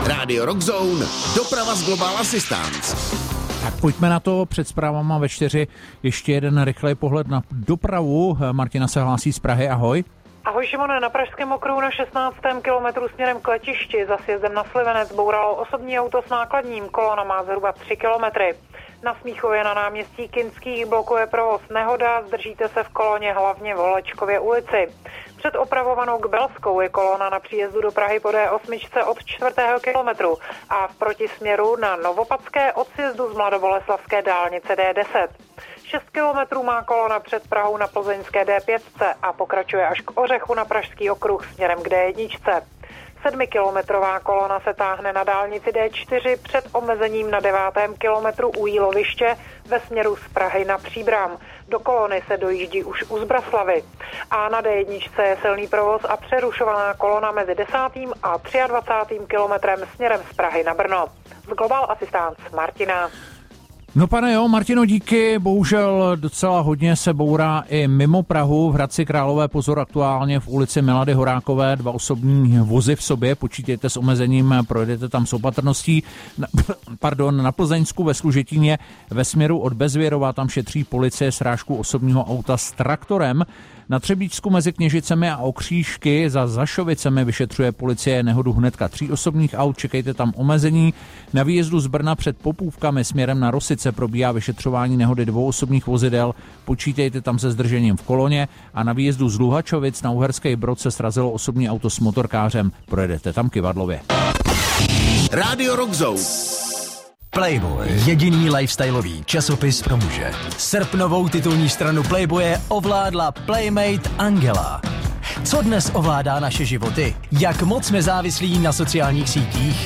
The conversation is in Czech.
Rádio Rock Zone, doprava z Global Assistance. Tak pojďme na to, před zprávama ve 4 ještě jeden rychlej pohled na dopravu. Martina se hlásí z Prahy, ahoj. Ahoj Šimone, na Pražském okruhu na 16. kilometru směrem k letišti za sjezdem na Slivenec bouralo osobní auto s nákladním, kolona má zhruba 3 kilometry. Na Smíchově na náměstí Kinských blokuje provoz nehoda, zdržíte se v koloně hlavně v Holečkově ulici. Před opravovanou k Belskou je kolona na příjezdu do Prahy po D8 od 4. kilometru a v protisměru na Novopadské od sjezdu z Mladoboleslavské dálnice D10. 6 kilometrů má kolona před Prahou na plzeňské D5 a pokračuje až k Ořechu na Pražský okruh směrem k D1. 7kilometrová kolona se táhne na dálnici D4 před omezením na 9. kilometru u Jíloviště ve směru z Prahy na Příbram. Do kolony se dojíždí už u Zbraslavy. A na D1 je silný provoz a přerušovaná kolona mezi 10. a 23. kilometrem směrem z Prahy na Brno. Z Global Assistance Martina. No pane jo, Martino, díky. Bohužel docela hodně se bourá i mimo Prahu. V Hradci Králové pozor aktuálně v ulici Milady Horákové. 2 osobní vozy v sobě, počítejte s omezením, projedete tam s opatrností. Na Plzeňsku ve Služetíně ve směru od Bezvěrova tam šetří policie srážku osobního auta s traktorem. Na Třebíčsku mezi Kněžicemi a Okřížky za Zašovicemi vyšetřuje policie nehodu hnedka 3 osobních aut, čekejte tam omezení. Na výjezdu z Brna před Popůvkami směrem na Rosice probíhá vyšetřování nehody 2 osobních vozidel, počítejte tam se zdržením v koloně a na výjezdu z Luhačovic na Uherský Brod se srazilo osobní auto s motorkářem, projedete tam kyvadlově. Rádio Rock Zone. Playboy, jediný lifestyleový časopis pro muže. Srpnovou titulní stranu Playboye ovládla Playmate Angela. Co dnes ovládá naše životy? Jak moc jsme závislí na sociálních sítích?